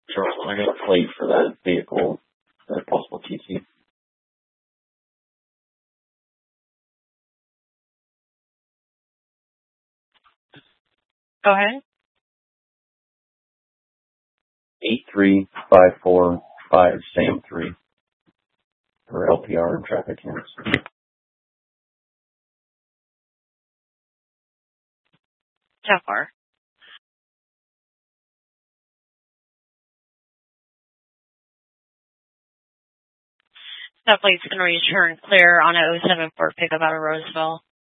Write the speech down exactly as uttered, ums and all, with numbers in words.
Charles, I got a plate for that vehicle. That possible T C. Go ahead. Eight three five four five Sam three for L P R and traffic counts. How far? That plate's going to return clear on a oh seven Ford pickup out of Roseville.